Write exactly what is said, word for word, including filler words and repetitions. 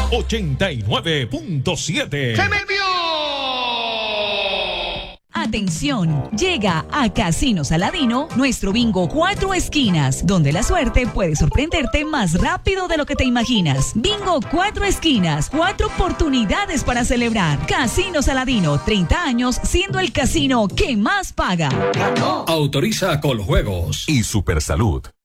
ochenta y nueve punto siete. ¡Se me vio! Atención, llega a Casino Saladino nuestro bingo Cuatro Esquinas, donde la suerte puede sorprenderte más rápido de lo que te imaginas. Bingo Cuatro Esquinas, cuatro oportunidades para celebrar. Casino Saladino, treinta años siendo el casino que más paga. Autoriza Coljuegos y Supersalud.